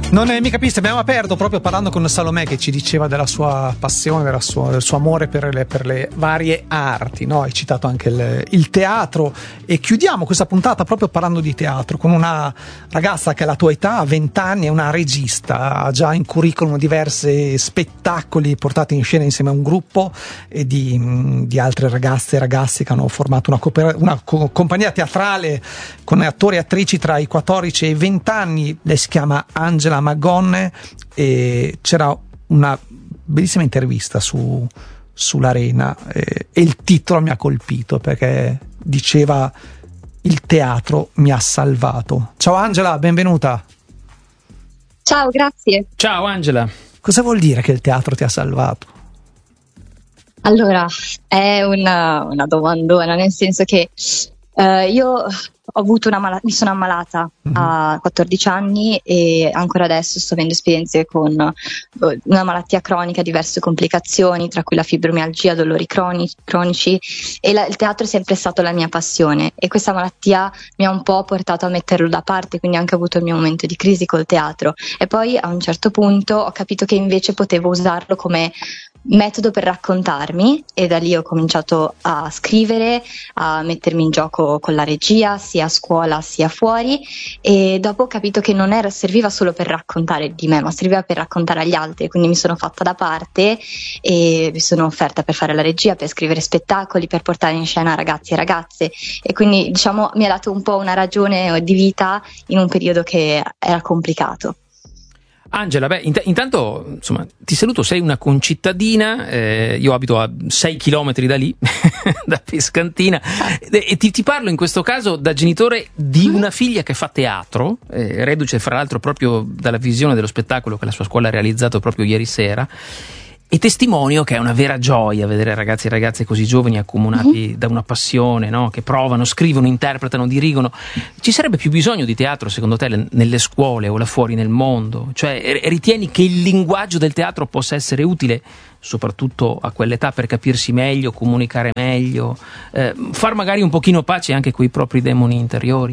Non mi capisci, abbiamo aperto proprio parlando con Salomè, che ci diceva della sua passione, del suo amore per le varie arti, no? Hai citato anche il teatro, e chiudiamo questa puntata proprio parlando di teatro con una ragazza che ha la tua età, ha 20 anni, è una regista, ha già in curriculum diversi spettacoli portati in scena insieme a un gruppo di altre ragazze e ragazzi che hanno formato una compagnia teatrale con attori e attrici tra i 14 e i 20 anni. Lei si chiama Angela Magonne, e c'era una bellissima intervista sull'Arena, e il titolo mi ha colpito perché diceva: il teatro mi ha salvato. Ciao Angela, benvenuta. Ciao, grazie. Ciao Angela. Cosa vuol dire che il teatro ti ha salvato? Allora, è una domandona, nel senso che io ho avuto mi sono ammalata a 14 anni e ancora adesso sto avendo esperienze con una malattia cronica, diverse complicazioni, tra cui la fibromialgia, dolori cronici, e il teatro è sempre stato la mia passione, e questa malattia mi ha un po' portato a metterlo da parte, quindi ho anche avuto il mio momento di crisi col teatro, e poi a un certo punto ho capito che invece potevo usarlo come metodo per raccontarmi, e da lì ho cominciato a scrivere, a mettermi in gioco con la regia, sia a scuola sia fuori, e dopo ho capito che non serviva solo per raccontare di me, ma serviva per raccontare agli altri, quindi mi sono fatta da parte e mi sono offerta per fare la regia, per scrivere spettacoli, per portare in scena ragazzi e ragazze, e quindi diciamo mi ha dato un po' una ragione di vita in un periodo che era complicato. Angela, intanto insomma ti saluto, sei una concittadina, io abito a 6 chilometri da lì, da Pescantina, e ti parlo in questo caso da genitore di una figlia che fa teatro, reduce fra l'altro proprio dalla visione dello spettacolo che la sua scuola ha realizzato proprio ieri sera, e testimonio che è una vera gioia vedere ragazzi e ragazze così giovani accomunati da una passione, no? Che provano, scrivono, interpretano, dirigono. Ci sarebbe più bisogno di teatro secondo te nelle scuole o là fuori nel mondo? Cioè ritieni che il linguaggio del teatro possa essere utile soprattutto a quell'età per capirsi meglio, comunicare meglio, far magari un pochino pace anche coi propri demoni interiori?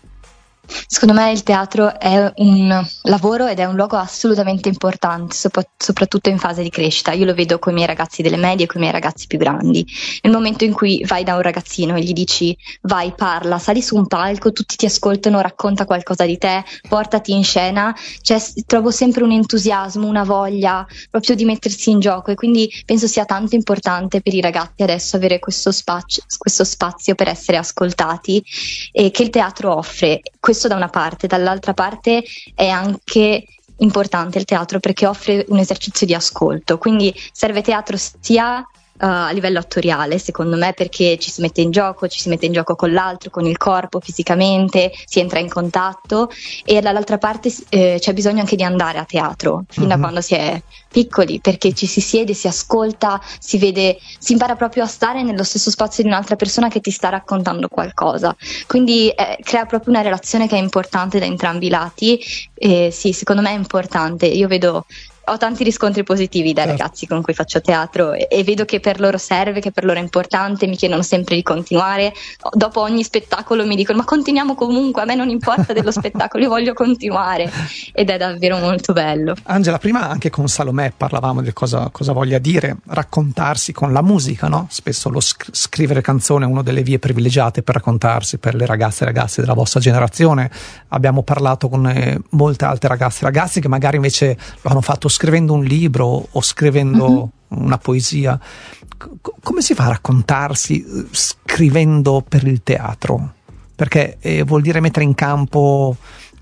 Secondo me il teatro è un lavoro ed è un luogo assolutamente importante, soprattutto in fase di crescita. Io lo vedo con i miei ragazzi delle medie e con i miei ragazzi più grandi. Nel momento in cui vai da un ragazzino e gli dici vai, parla, sali su un palco, tutti ti ascoltano, racconta qualcosa di te, portati in scena, trovo sempre un entusiasmo, una voglia proprio di mettersi in gioco, e quindi penso sia tanto importante per i ragazzi adesso avere questo spazio per essere ascoltati, e che il teatro offre. Questo da una parte, dall'altra parte è anche importante il teatro perché offre un esercizio di ascolto, quindi serve teatro sia a livello attoriale, secondo me, perché ci si mette in gioco con l'altro, con il corpo, fisicamente, si entra in contatto, e dall'altra parte c'è bisogno anche di andare a teatro fin da quando si è piccoli, perché ci si siede, si ascolta, si vede, si impara proprio a stare nello stesso spazio di un'altra persona che ti sta raccontando qualcosa, quindi crea proprio una relazione che è importante da entrambi i lati, e sì, secondo me è importante. Io ho tanti riscontri positivi dai ragazzi con cui faccio teatro, e vedo che per loro serve, che per loro è importante, mi chiedono sempre di continuare. Dopo ogni spettacolo mi dicono: ma continuiamo comunque, a me non importa dello spettacolo, io voglio continuare, ed è davvero molto bello. Angela, prima anche con Salomè parlavamo di cosa voglia dire raccontarsi con la musica, no? Spesso scrivere canzone è una delle vie privilegiate per raccontarsi, per le ragazze e ragazzi della vostra generazione. Abbiamo parlato con molte altre ragazze e ragazzi che magari invece lo hanno fatto scrivendo un libro o scrivendo una poesia. Come si fa a raccontarsi scrivendo per il teatro? Perché vuol dire mettere in campo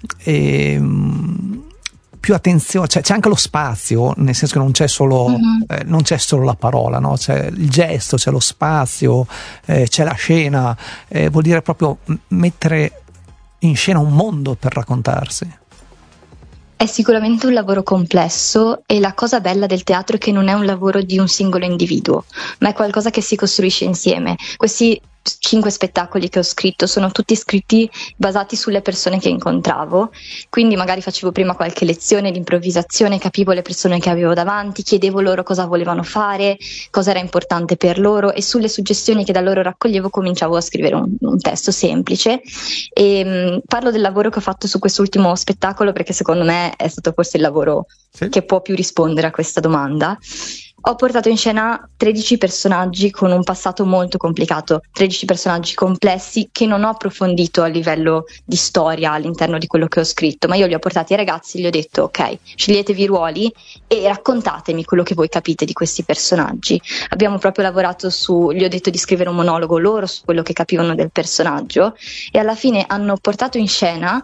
più attenzione, c'è anche lo spazio, nel senso che non c'è solo la parola, no? C'è il gesto, c'è lo spazio, c'è la scena, vuol dire proprio mettere in scena un mondo per raccontarsi. È sicuramente un lavoro complesso, e la cosa bella del teatro è che non è un lavoro di un singolo individuo, ma è qualcosa che si costruisce insieme. Questi 5 spettacoli che ho scritto sono tutti scritti basati sulle persone che incontravo, quindi magari facevo prima qualche lezione di improvvisazione, capivo le persone che avevo davanti, chiedevo loro cosa volevano fare, cosa era importante per loro, e sulle suggestioni che da loro raccoglievo cominciavo a scrivere un testo semplice. E parlo del lavoro che ho fatto su quest'ultimo spettacolo perché secondo me è stato forse il lavoro che può più rispondere a questa domanda. Ho portato in scena 13 personaggi con un passato molto complicato, 13 personaggi complessi che non ho approfondito a livello di storia all'interno di quello che ho scritto, ma io li ho portati ai ragazzi e gli ho detto: ok, sceglietevi i ruoli e raccontatemi quello che voi capite di questi personaggi. Abbiamo proprio lavorato gli ho detto di scrivere un monologo loro su quello che capivano del personaggio, e alla fine hanno portato in scena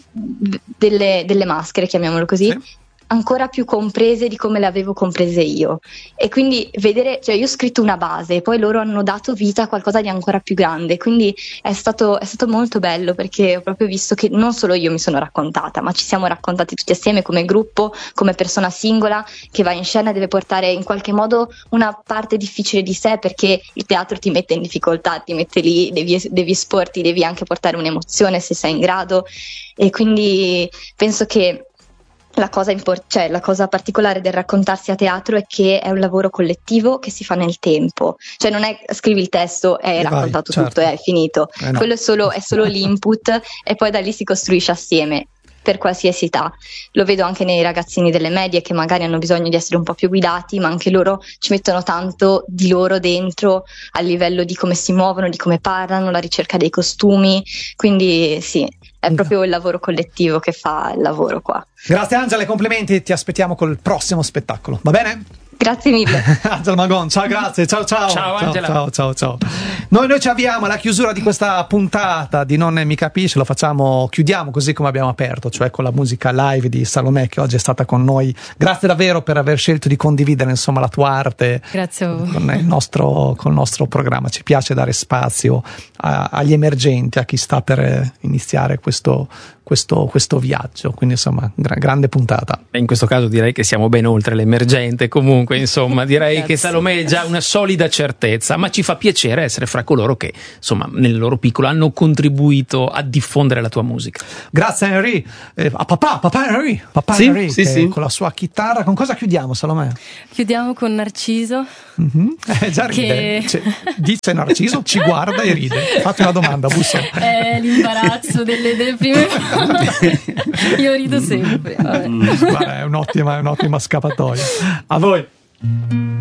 delle maschere, chiamiamolo così, ancora più comprese di come le avevo comprese io, e quindi vedere, cioè io ho scritto una base e poi loro hanno dato vita a qualcosa di ancora più grande, quindi è stato molto bello, perché ho proprio visto che non solo io mi sono raccontata, ma ci siamo raccontati tutti assieme come gruppo, come persona singola che va in scena e deve portare in qualche modo una parte difficile di sé, perché il teatro ti mette in difficoltà, ti mette lì, devi esporti, devi anche portare un'emozione se sei in grado, e quindi penso che la cosa particolare del raccontarsi a teatro è che è un lavoro collettivo che si fa nel tempo, cioè non è scrivi il testo e hai raccontato tutto e è finito, no. Quello è solo l'input, e poi da lì si costruisce assieme per qualsiasi età. Lo vedo anche nei ragazzini delle medie che magari hanno bisogno di essere un po' più guidati, ma anche loro ci mettono tanto di loro dentro a livello di come si muovono, di come parlano, la ricerca dei costumi, quindi sì, è proprio il lavoro collettivo che fa il lavoro qua. Grazie Angela, complimenti, ti aspettiamo col prossimo spettacolo, va bene? Grazie mille. Angela Magon, ciao, grazie, ciao. Ciao Angela. Ciao. Noi ci avviamo alla chiusura di questa puntata di Non Mi Capisce, chiudiamo così come abbiamo aperto, cioè con la musica live di Salomè, che oggi è stata con noi. Grazie davvero per aver scelto di condividere insomma la tua arte. Grazie a voi. Con il nostro programma. Ci piace dare spazio agli emergenti, a chi sta per iniziare questo viaggio, quindi insomma grande puntata. In questo caso direi che siamo ben oltre l'emergente, comunque insomma direi che Salomè è già una solida certezza, ma ci fa piacere essere fra coloro che insomma nel loro piccolo hanno contribuito a diffondere la tua musica. Grazie Henry, a papà Henry, sì. Con la sua chitarra. Con cosa chiudiamo, Salomè? Chiudiamo con Narciso. Già ride, dice Narciso, ci guarda e ride. Fate una domanda, bussa. È l'imbarazzo delle prime. Io rido sempre. Vabbè. È un'ottima scappatoia. A voi.